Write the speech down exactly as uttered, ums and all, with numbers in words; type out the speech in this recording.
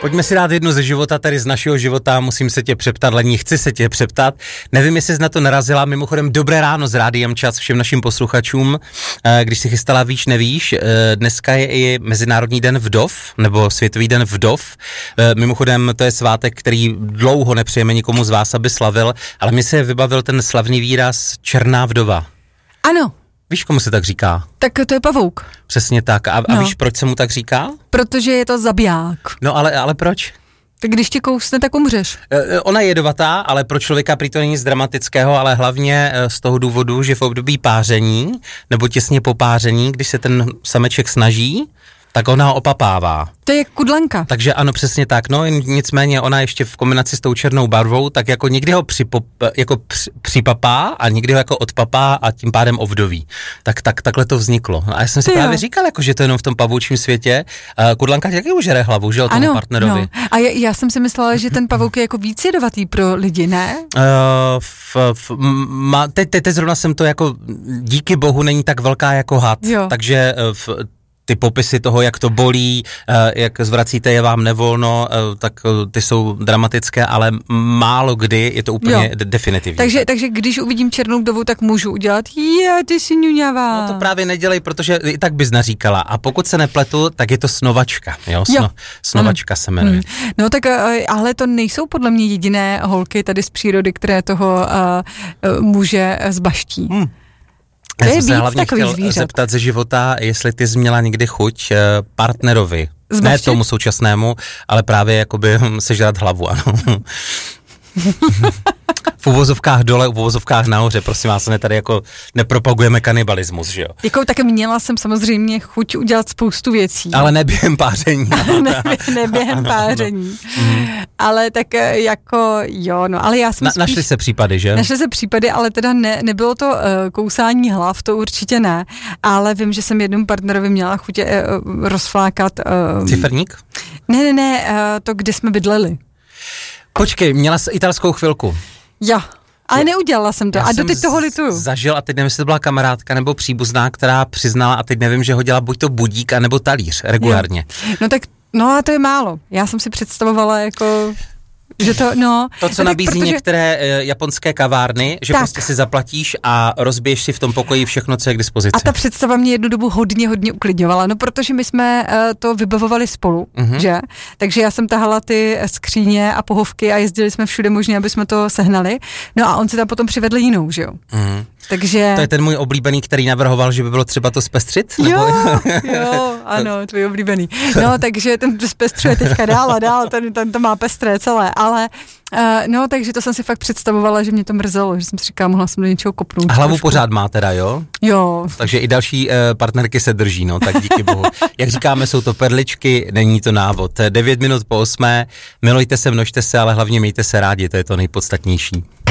Pojďme si dát jednu ze života, tady z našeho života, musím se tě přeptat, Lení, chci se tě přeptat. Nevím, jestli jsi na to narazila, mimochodem dobré ráno z Rádiem Čas všem našim posluchačům. Když si chystala Víš, nevíš, dneska je i Mezinárodní den vdov, nebo Světový den vdov. Mimochodem to je svátek, který dlouho nepřejeme nikomu z vás, aby slavil, ale mi se vybavil ten slavný výraz černá vdova. Ano. Víš, komu se tak říká? Tak to je pavouk. Přesně tak. A, no. a víš, proč se mu tak říká? Protože je to zabiják. No ale, ale proč? Tak když tě kousne, tak umřeš. E, ona je jedovatá, ale pro člověka prý to není nic dramatického, ale hlavně z toho důvodu, že v období páření, nebo těsně po páření, když se ten sameček snaží, tak ona ho opapává. To je kudlenka. Takže ano, přesně tak, no, nicméně ona ještě v kombinaci s tou černou barvou, tak jako někdy ho připop, jako při, připapá a někdy ho jako odpapá a tím pádem ovdoví. Tak, tak takhle to vzniklo. A já jsem si Ty právě jo. říkal, jako, že to jenom v tom pavoučím světě. Uh, kudlanka taky užere hlavu, že jo, tomu ano, partnerovi. No. A já, já jsem si myslela, že ten pavouk je jako víc jedovatý pro lidi, ne? Uh, f, f, ma, teď, teď zrovna jsem to jako, díky bohu není tak velká jako had, jo. takže uh, f, ty popisy toho, jak to bolí, jak zvracíte je vám nevolno, tak ty jsou dramatické, ale málo kdy je to úplně de- definitivní. Takže, takže když uvidím černou vdovu, tak můžu udělat, je, ty jsi ňuňavá. No to právě nedělej, protože i tak bys naříkala. A pokud se nepletu, tak je to snovačka. Jo, Sno, jo. Snovačka mm. se jmenuje. Mm. No tak, ale to nejsou podle mě jediné holky tady z přírody, které toho uh, muže zbaští. Mm. Já jsem se hlavně chtěl zvířat. zeptat ze života, jestli ty jsi měla někdy chuť partnerovi, Zbaště? Ne tomu současnému, ale právě jakoby sežrat hlavu, ano. V uvozovkách dole, v uvozovkách nahoře, prosím vás, ne tady jako nepropagujeme kanibalismus, že jo? Jako tak měla jsem samozřejmě chuť udělat spoustu věcí. Ale ne během páření. ne, ne během ano, páření. Ano. Mm. Ale tak jako jo, no, ale já jsem Na, spíš... Našly se případy, že? Našly se případy, ale teda ne, nebylo to uh, kousání hlav, to určitě ne, ale vím, že jsem jednomu partnerovi měla chuť uh, rozflákat... Uh, Ciferník? Ne, ne, ne, uh, to, kde jsme bydleli. Počkej, měla jsi italskou chvilku. Jo, ale neudělala jsem to. Já a do teď toho lituju. Zažil a teď nevím, jestli to byla kamarádka nebo příbuzná, která přiznala a teď nevím, že hodila buď to budík, anebo talíř regulárně. Jo. No tak, no a to je málo. Já jsem si představovala jako... Že to, no, to, co no, nabízí protože... některé e, japonské kavárny, že tak. Prostě si zaplatíš a rozbiješ si v tom pokoji všechno, co je k dispozici. A ta představa mě jednu dobu hodně, hodně uklidňovala, no protože my jsme uh, to vybavovali spolu, mm-hmm. že? Takže já jsem tahala ty skříně a pohovky a jezdili jsme všude možně, aby jsme to sehnali. No a on si tam potom přivedl jinou, že jo? Mm. Takže... To je ten můj oblíbený, který navrhoval, že by bylo třeba to zpestřit? Jo, jo, ano, tvůj oblíbený. No, takže ten zpestřuje teďka dál a dál, ten, ten to má pestré celé, ale uh, no, takže to jsem si fakt představovala, že mě to mrzelo, že jsem si říkala, mohla jsem do něčeho kopnout. A hlavu trošku. Pořád má teda, jo? Jo. Takže i další uh, partnerky se drží, no, tak díky bohu. Jak říkáme, jsou to perličky, není to návod. Devět minut po osmé, milujte se, množte se, ale hlavně mějte se rádi, to je to nejpodstatnější.